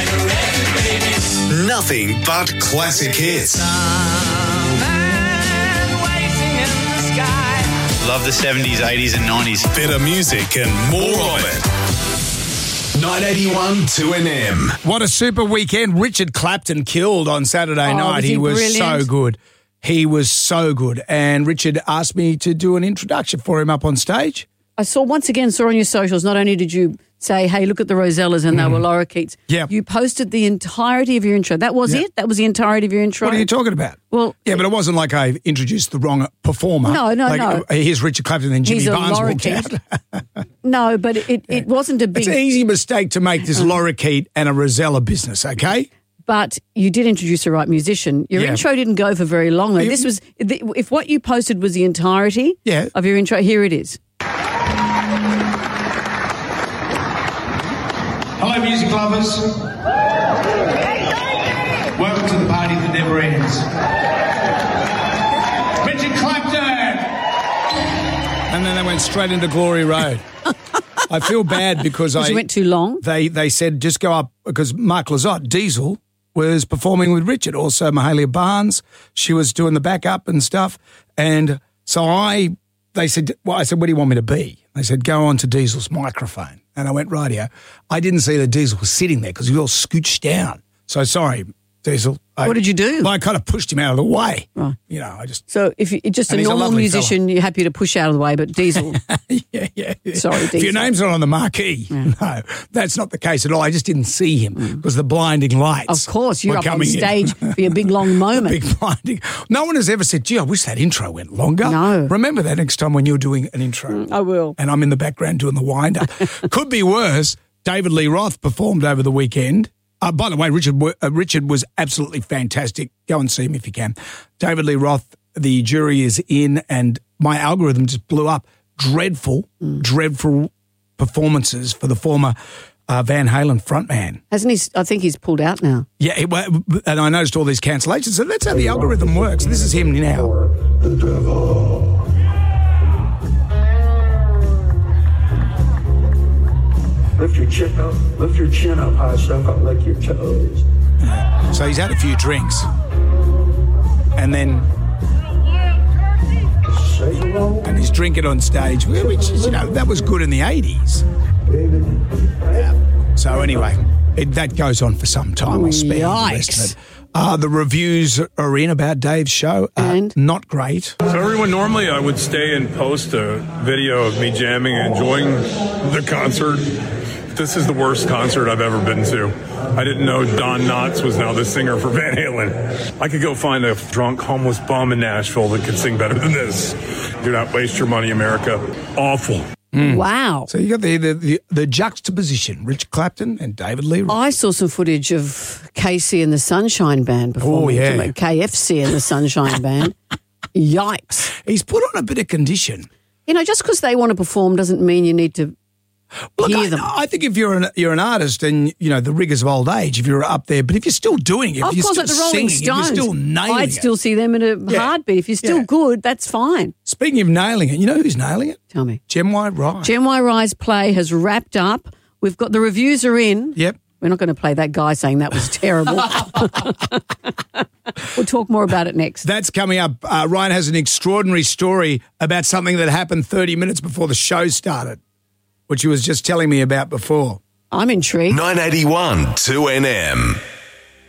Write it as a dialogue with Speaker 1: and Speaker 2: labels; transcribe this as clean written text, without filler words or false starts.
Speaker 1: Nothing but classic hits.
Speaker 2: Love the 70s, 80s and 90s.
Speaker 1: Better music and more of it. 981 2NM.
Speaker 3: What a super weekend. Richard Clapton killed on Saturday night.
Speaker 4: He
Speaker 3: was
Speaker 4: brilliant?
Speaker 3: so good. He was so good. And Richard asked me to do an introduction for him up on stage.
Speaker 4: I saw on your socials, not only did you say, hey, look at the Rosellas and they were lorikeets.
Speaker 3: Yeah.
Speaker 4: You posted the entirety of your intro. That was it? That was the entirety of your intro?
Speaker 3: What are you talking about?
Speaker 4: Well,
Speaker 3: yeah, but it wasn't like I introduced the wrong performer.
Speaker 4: No.
Speaker 3: Here's Richard Clapton and Jimmy
Speaker 4: He's a
Speaker 3: Barnes walked
Speaker 4: lorikeet.
Speaker 3: out.
Speaker 4: No, but it wasn't a big...
Speaker 3: It's an easy mistake to make this lorikeet and a Rosella business, okay?
Speaker 4: But you did introduce the right musician. Your intro didn't go for very long, though. This was... If what you posted was the entirety of your intro, here it is.
Speaker 5: Hello, music lovers. Welcome to the party that never ends. Richard Clapton!
Speaker 3: And then they went straight into Glory Road. I feel bad because
Speaker 4: you went too long?
Speaker 3: They said just go up because Mark Lizotte, Diesel, was performing with Richard. Also Mahalia Barnes, she was doing the backup and stuff. And so I said, where do you want me to be? They said, go on to Diesel's microphone. And I went, rightio. I didn't see that Diesel was sitting there because he was all scooched down. So sorry, Diesel.
Speaker 4: What did you do?
Speaker 3: Well, I kind of pushed him out of the way.
Speaker 4: Right.
Speaker 3: You know, I just...
Speaker 4: So if you're just a
Speaker 3: he's a
Speaker 4: normal
Speaker 3: lovely
Speaker 4: musician, you're happy to push out of the way, but Diesel...
Speaker 3: yeah.
Speaker 4: Sorry, Diesel.
Speaker 3: If your name's not on the marquee, no, that's not the case at all. I just didn't see him because the blinding lights.
Speaker 4: Of course, you're
Speaker 3: were
Speaker 4: up on
Speaker 3: coming
Speaker 4: stage
Speaker 3: in.
Speaker 4: for a big, long moment.
Speaker 3: Big blinding. No one has ever said, gee, I wish that intro went longer.
Speaker 4: No.
Speaker 3: Remember that next time when you're doing an intro.
Speaker 4: I will.
Speaker 3: And I'm in the background doing the wind-up. Could be worse. David Lee Roth performed over the weekend. By the way, Richard was absolutely fantastic. Go and see him if you can. David Lee Roth, the jury is in, and my algorithm just blew up. Dreadful performances for the former Van Halen frontman.
Speaker 4: Hasn't he? I think he's pulled out now.
Speaker 3: Yeah, and I noticed all these cancellations. So that's how the algorithm works. This is him now.
Speaker 6: The devil. Lift your chin up high, stuff out like your toes.
Speaker 3: So he's had a few drinks. And then... And he's drinking on stage, which is, that was good in the 80s. So anyway, that goes on for some time. I'll spare you the rest of it. The reviews are in about Dave's show.
Speaker 4: And?
Speaker 3: Not great.
Speaker 7: So everyone, normally I would stay and post a video of me jamming and enjoying the concert. This is the worst concert I've ever been to. I didn't know Don Knotts was now the singer for Van Halen. I could go find a drunk homeless bum in Nashville that could sing better than this. Do not waste your money, America. Awful.
Speaker 4: Wow.
Speaker 3: So you got the juxtaposition, Rich Clapton and David Lee Roth.
Speaker 4: I saw some footage of Casey and the Sunshine Band performing. KFC and the Sunshine Band. Yikes.
Speaker 3: He's put on a bit of condition.
Speaker 4: Just because they want to perform doesn't mean you need to hear them.
Speaker 3: I think if you're an artist and, the rigours of old age, if you're up there, but if you're still doing it,
Speaker 4: of
Speaker 3: if you're
Speaker 4: course,
Speaker 3: still
Speaker 4: like the Rolling
Speaker 3: singing, if
Speaker 4: Stones,
Speaker 3: you're still nailing
Speaker 4: I'd still see them in a heartbeat. If you're still good, that's fine.
Speaker 3: Speaking of nailing it, you know who's nailing it?
Speaker 4: Tell me.
Speaker 3: Gem Y. Rye.
Speaker 4: Gem Y. Rye's play has wrapped up. We've got the reviews are in.
Speaker 3: Yep.
Speaker 4: We're not going to play that guy saying that was terrible. We'll talk more about it next.
Speaker 3: That's coming up. Ryan has an extraordinary story about something that happened 30 minutes before the show started, which he was just telling me about before.
Speaker 4: I'm intrigued.
Speaker 1: 981 2NM.